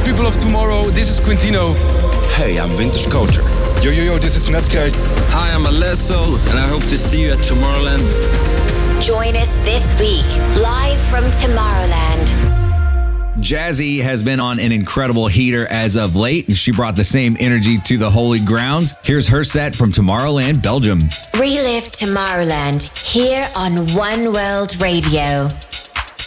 people of tomorrow. This is Quintino. Hey, I'm Vintage Culture. Yo, this is Netscape. Hi, I'm Alesso, and I hope to see you at Tomorrowland. Join us this week, live from Tomorrowland. Jazzy has been on an incredible heater as of late, and she brought the same energy to the Holy Grounds. Here's her set from Tomorrowland, Belgium. Relive Tomorrowland here on One World Radio.